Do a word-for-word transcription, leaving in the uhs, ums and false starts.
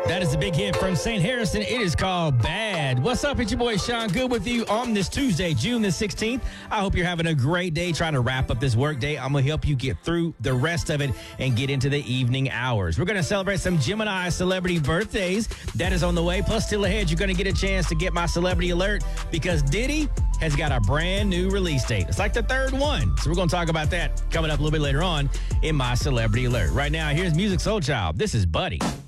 That is a big hit from Saint Harrison. It is called Bad. What's up? It's your boy Sean Good with you on this Tuesday, June the sixteenth. I hope you're having a great day trying to wrap up this work day. I'm going to help you get through the rest of it and get into the evening hours. We're going to celebrate some Gemini celebrity birthdays. That is on the way. Plus, still ahead, you're going to get a chance to get my celebrity alert because Diddy has got a brand new release date. It's like the third one. So we're going to talk about that coming up a little bit later on in my celebrity alert. Right now, here's Musiq Soulchild. This is Buddy.